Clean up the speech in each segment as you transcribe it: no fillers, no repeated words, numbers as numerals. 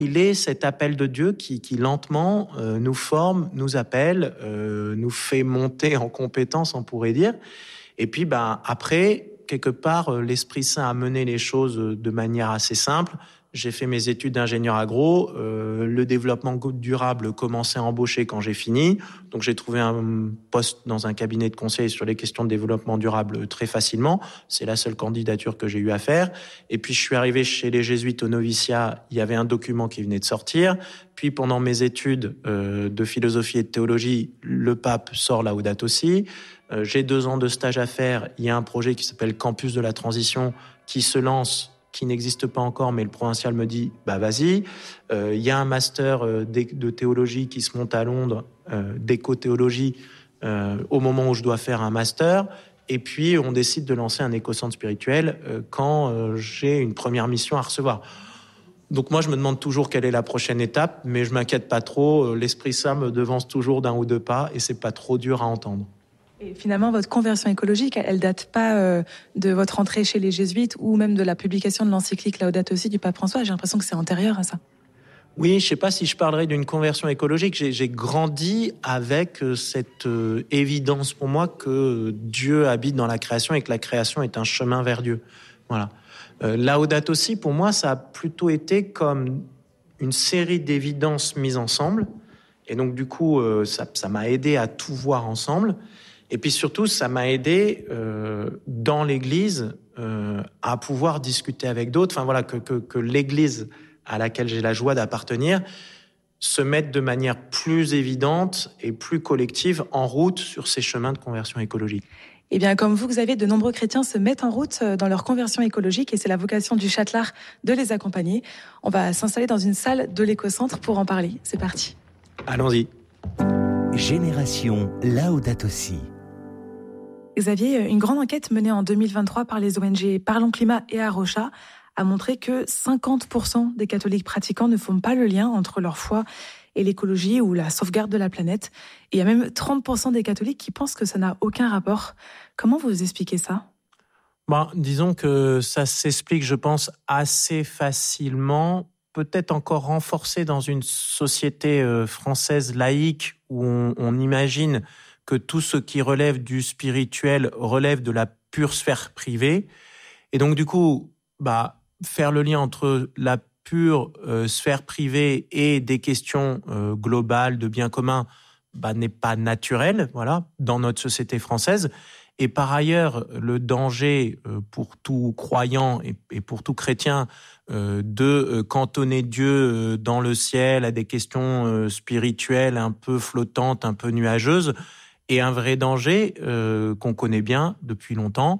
Il est cet appel de Dieu qui lentement nous forme, nous appelle, nous fait monter en compétence, on pourrait dire. Et puis, après, quelque part, l'Esprit Saint a mené les choses de manière assez simple. J'ai fait mes études d'ingénieur agro. Le développement durable commençait à embaucher quand j'ai fini. Donc, j'ai trouvé un poste dans un cabinet de conseil sur les questions de développement durable très facilement. C'est la seule candidature que j'ai eu à faire. Et puis, je suis arrivé chez les Jésuites au noviciat. Il y avait un document qui venait de sortir. Puis, pendant mes études de philosophie et de théologie, le pape sort Laudato Si. J'ai 2 ans de stage à faire. Il y a un projet qui s'appelle Campus de la Transition qui se lance, qui n'existe pas encore, mais le provincial me dit vas-y. Il y a un master de théologie qui se monte à Londres, d'éco-théologie, au moment où je dois faire un master. Et puis, on décide de lancer un éco-centre spirituel quand j'ai une première mission à recevoir. Donc moi, je me demande toujours quelle est la prochaine étape, mais je m'inquiète pas trop. L'Esprit Saint me devance toujours d'1 ou 2 pas et c'est pas trop dur à entendre. Et finalement, votre conversion écologique, elle date pas de votre entrée chez les Jésuites ou même de la publication de l'encyclique Laudato Si du pape François. J'ai l'impression que c'est antérieur à ça. Oui, je sais pas si je parlerai d'une conversion écologique. J'ai grandi avec cette évidence pour moi que Dieu habite dans la création et que la création est un chemin vers Dieu. Voilà. Laudato Si, pour moi, ça a plutôt été comme une série d'évidences mises ensemble. Et donc, du coup, ça m'a aidé à tout voir ensemble. Et puis surtout, ça m'a aidé dans l'Église à pouvoir discuter avec d'autres. Enfin voilà, que l'Église à laquelle j'ai la joie d'appartenir se mette de manière plus évidente et plus collective en route sur ces chemins de conversion écologique. Eh bien, comme vous, Xavier, de nombreux chrétiens se mettent en route dans leur conversion écologique et c'est la vocation du Châtelard de les accompagner. On va s'installer dans une salle de l'éco-centre pour en parler. C'est parti. Allons-y. Génération Laudato Si. Xavier, une grande enquête menée en 2023 par les ONG Parlons Climat et Arocha a montré que 50% des catholiques pratiquants ne font pas le lien entre leur foi et l'écologie ou la sauvegarde de la planète. Et il y a même 30% des catholiques qui pensent que ça n'a aucun rapport. Comment vous expliquez ça ? Disons que ça s'explique, je pense, assez facilement, peut-être encore renforcé dans une société française laïque où on imagine que tout ce qui relève du spirituel relève de la pure sphère privée. Et donc, du coup, faire le lien entre la pure sphère privée et des questions globales de bien commun n'est pas naturel, voilà, dans notre société française. Et par ailleurs, le danger pour tout croyant et pour tout chrétien de cantonner Dieu dans le ciel à des questions spirituelles un peu flottantes, un peu nuageuses, est un vrai danger qu'on connaît bien depuis longtemps,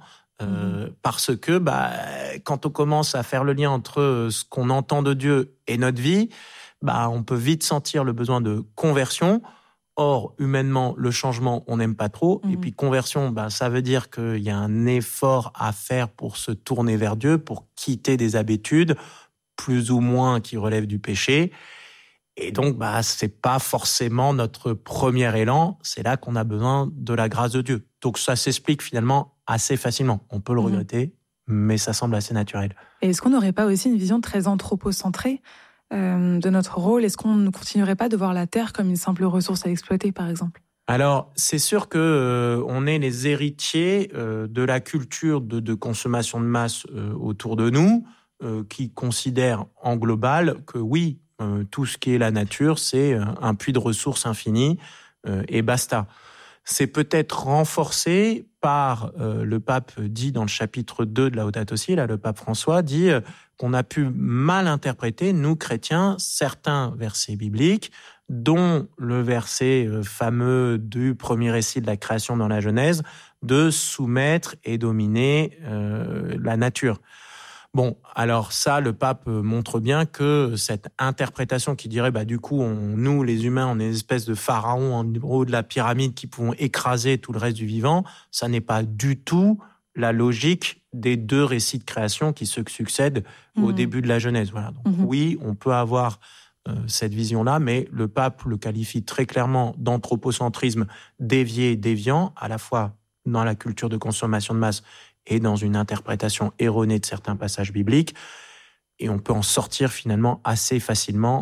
parce que quand on commence à faire le lien entre ce qu'on entend de Dieu et notre vie, on peut vite sentir le besoin de conversion. Or, humainement, le changement, on n'aime pas trop. Et puis, conversion, ça veut dire qu'il y a un effort à faire pour se tourner vers Dieu, pour quitter des habitudes, plus ou moins qui relèvent du péché. Et donc, c'est pas forcément notre premier élan. C'est là qu'on a besoin de la grâce de Dieu. Donc, ça s'explique finalement assez facilement. On peut le regretter, mais ça semble assez naturel. Et est-ce qu'on n'aurait pas aussi une vision très anthropocentrée de notre rôle? Est-ce qu'on ne continuerait pas de voir la Terre comme une simple ressource à exploiter, par exemple? Alors, c'est sûr que on est les héritiers de la culture de consommation de masse autour de nous, qui considère en global que oui, tout ce qui est la nature, c'est un puits de ressources infini et basta. C'est peut-être renforcé par le pape dit dans le chapitre 2 de Laudato Si, là, le pape François dit qu'on a pu mal interpréter, nous chrétiens, certains versets bibliques, dont le verset fameux du premier récit de la création dans la Genèse, de soumettre et dominer la nature. Bon, alors ça, le pape montre bien que cette interprétation qui dirait, du coup, nous, les humains, on est une espèce de pharaons en haut de la pyramide qui pouvons écraser tout le reste du vivant, ça n'est pas du tout la logique des 2 récits de création qui se succèdent au début de la Genèse. Voilà. Donc oui, on peut avoir cette vision-là, mais le pape le qualifie très clairement d'anthropocentrisme dévié et déviant, à la fois dans la culture de consommation de masse et dans une interprétation erronée de certains passages bibliques. et on peut en sortir finalement assez facilement